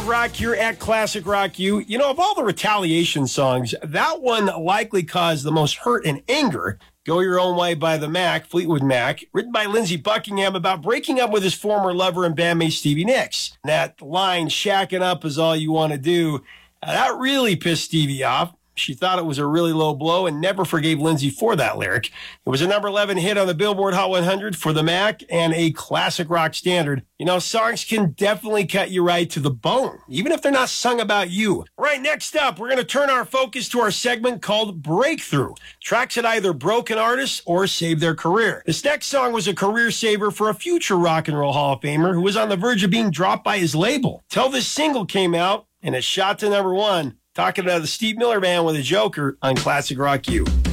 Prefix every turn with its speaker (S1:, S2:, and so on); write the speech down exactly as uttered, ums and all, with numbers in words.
S1: Rock here at Classic Rock U. You know, of all the retaliation songs, that one likely caused the most hurt and anger. Go Your Own Way by the Mac, Fleetwood Mac, written by Lindsey Buckingham about breaking up with his former lover and bandmate Stevie Nicks. That line, shacking up is all you want to do, uh, that really pissed Stevie off. She thought it was a really low blow and never forgave Lindsey for that lyric. It was a number eleven hit on the Billboard Hot one hundred for the Mac and a classic rock standard. You know, songs can definitely cut you right to the bone, even if they're not sung about you. All right, next up, we're going to turn our focus to our segment called Breakthrough. Tracks that either broke an artist or saved their career. This next song was a career saver for a future Rock and Roll Hall of Famer who was on the verge of being dropped by his label. Till this single came out and it shot to number one. Talking about the Steve Miller Band with a Joker on Classic Rock U.